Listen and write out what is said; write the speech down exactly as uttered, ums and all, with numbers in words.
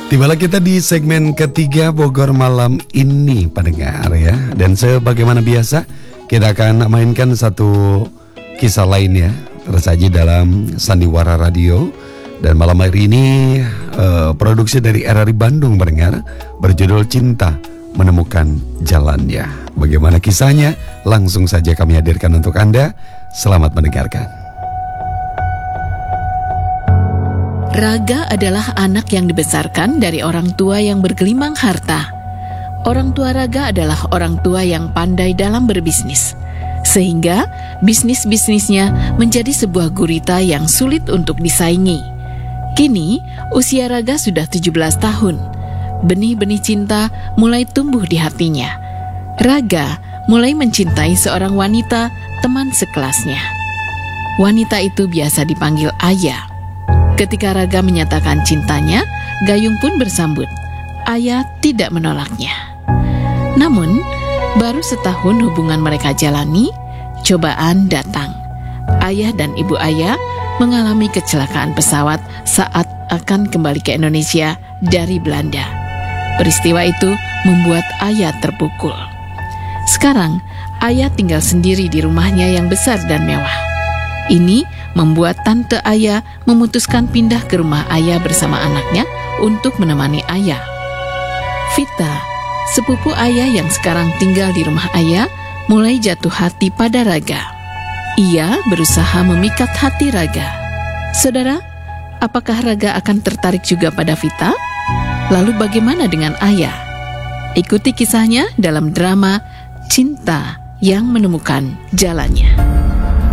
Tibalah kita di segmen ketiga Bogor Malam ini, pendengar ya. Dan sebagaimana biasa, kita akan mainkan satu kisah lainnya tersaji dalam Sandiwara Radio. Dan malam hari ini uh, produksi dari R R I Bandung, pendengar, berjudul Cinta Menemukan Jalannya. Bagaimana kisahnya? Langsung saja kami hadirkan untuk Anda. Selamat mendengarkan. Raga adalah anak yang dibesarkan dari orang tua yang bergelimang harta. Orang tua Raga adalah orang tua yang pandai dalam berbisnis, sehingga bisnis-bisnisnya menjadi sebuah gurita yang sulit untuk disaingi. Kini, usia Raga sudah tujuh belas tahun. Benih-benih cinta mulai tumbuh di hatinya. Raga mulai mencintai seorang wanita teman sekelasnya. Wanita itu biasa dipanggil Ayah. Ketika Raga menyatakan cintanya, Gayung pun bersambut. Ayah tidak menolaknya. Namun, baru setahun hubungan mereka jalani, cobaan datang. Ayah dan ibu Ayah mengalami kecelakaan pesawat saat akan kembali ke Indonesia dari Belanda. Peristiwa itu membuat Ayah terpukul. Sekarang, Ayah tinggal sendiri di rumahnya yang besar dan mewah. Ini membuat tante Ayah memutuskan pindah ke rumah Ayah bersama anaknya untuk menemani Ayah. Vita, sepupu Ayah yang sekarang tinggal di rumah Ayah, mulai jatuh hati pada Raga. Ia berusaha memikat hati Raga. Saudara, apakah Raga akan tertarik juga pada Vita? Lalu bagaimana dengan Ayah? Ikuti kisahnya dalam drama Cinta yang Menemukan Jalannya.